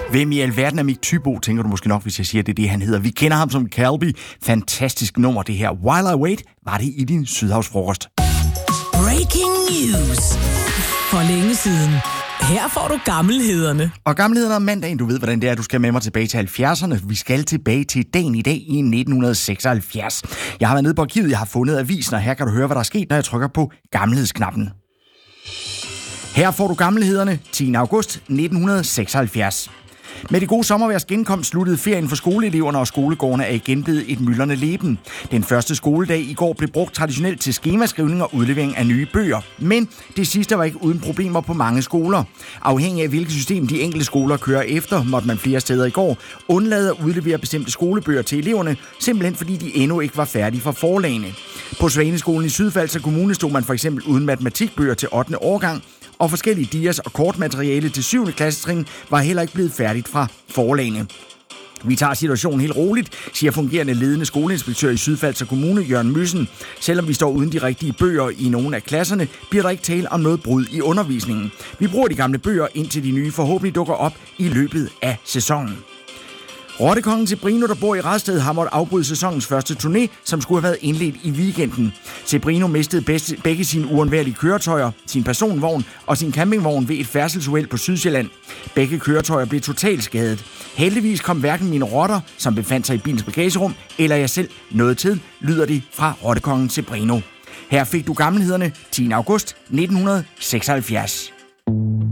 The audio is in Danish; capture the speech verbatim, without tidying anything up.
Hvem i alverden er Mick Thybo, tænker du måske nok, hvis jeg siger, det er det, han hedder. Vi kender ham som Calby. Fantastisk nummer, det her. While I Wait var det i din Sydhavsfrokost. Breaking news. For længe siden. Her får du gammelhederne. Og gammelhederne om mandagen, du ved, hvordan det er, du skal med mig tilbage til halvfjerdserne. Vi skal tilbage til dagen i dag i nitten seksoghalvfjerds. Jeg har været nede på arkivet, jeg har fundet avisen, og her kan du høre, hvad der er sket, når jeg trykker på gammelhedsknappen. Her får du gammelhederne tiende august nitten seksoghalvfjerds. Med det gode sommerværs genkomst sluttede ferien for skoleeleverne, og skolegårdene er igen blevet et myldrende leben. Den første skoledag i går blev brugt traditionelt til skemaskrivning og udlevering af nye bøger. Men det sidste var ikke uden problemer på mange skoler. Afhængig af hvilket system de enkelte skoler kører efter, måtte man flere steder i går undlade at udlevere bestemte skolebøger til eleverne, simpelthen fordi de endnu ikke var færdige fra forlagene. På Svaneskolen i Sydfalster Kommune stod man for eksempel uden matematikbøger til ottende årgang, og forskellige dias og kortmateriale til syvende klassetrin var heller ikke blevet færdigt fra forlagene. Vi tager situationen helt roligt, siger fungerende ledende skoleinspektør i Sydfalster Kommune, Jørgen Myssen. Selvom vi står uden de rigtige bøger i nogle af klasserne, bliver der ikke tale om noget brud i undervisningen. Vi bruger de gamle bøger, indtil de nye forhåbentlig dukker op i løbet af sæsonen. Rottekongen Zebrino, der bor i Radsted, har måttet afbryde sæsonens første turné, som skulle have været indledt i weekenden. Zebrino mistede bedste, begge sine uundværlige køretøjer, sin personvogn og sin campingvogn ved et færdselsuheld på Sydsjælland. Begge køretøjer blev totalt skadet. Heldigvis kom hverken mine rotter, som befandt sig i bilens bagagerum, eller jeg selv noget til, lyder det fra Rottekongen Zebrino. Her fik du gammelhederne tiende august nitten seksoghalvfjerds.